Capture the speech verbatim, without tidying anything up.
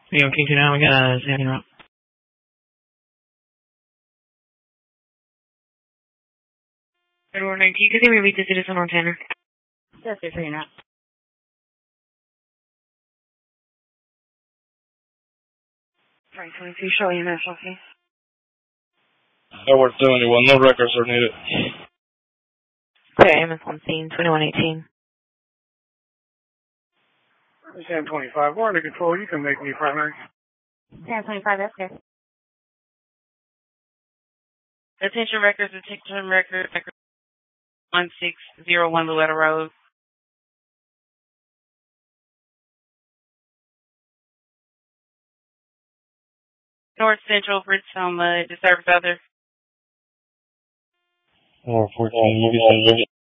We got Kingston now. We got uh, Sandy Rock. Edward nineteen. Can you read the citizen on Tanner? Yes, sir, you're not. Right, twenty-two. Show you national, please. Edward seventy-one. No records are needed. Okay, M S on scene. twenty-one eighteen. ten twenty-five. We're under control. You can make me primary. ten twenty-five, that's good. Attention records, attention records, one six zero one Loretta Road. North Central, Bridgestone Mud, disturbed other. four fourteen.